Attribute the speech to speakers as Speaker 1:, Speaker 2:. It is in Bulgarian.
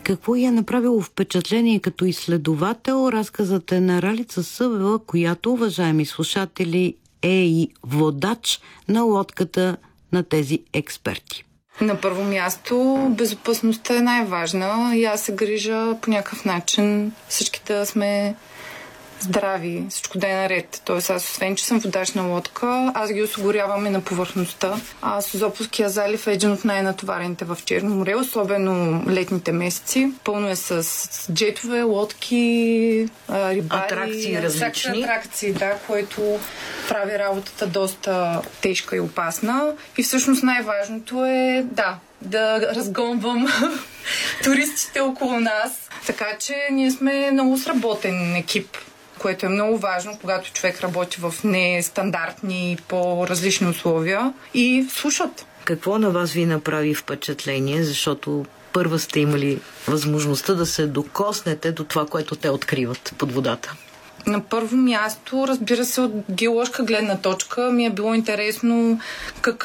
Speaker 1: Какво я направило впечатление като изследовател? Разказът е на Ралица Събева, която, уважаеми слушатели, е и водач на лодката на тези експерти.
Speaker 2: На първо място, безопасността е най-важна и аз се грижа по някакъв начин всички да сме здрави, всичко да е наред. Тоест аз, освен че съм водач на лодка, аз ги осигурявам и на повърхността. Созопolския залив е един от най-натоварените в Черно море, особено летните месеци. Пълно е с джетове, лодки, рибари.
Speaker 1: Атракции различни.
Speaker 2: Атракции, да, което прави работата доста тежка и опасна. И всъщност най-важното е, да разгонвам туристите около нас. Така че ние сме много сработен екип, което е много важно, когато човек работи в нестандартни, по-различни условия и слушат.
Speaker 1: Какво на вас ви направи впечатление, защото първа сте имали възможността да се докоснете до това, което те откриват под водата?
Speaker 2: На първо място, разбира се, от геоложка гледна точка ми е било интересно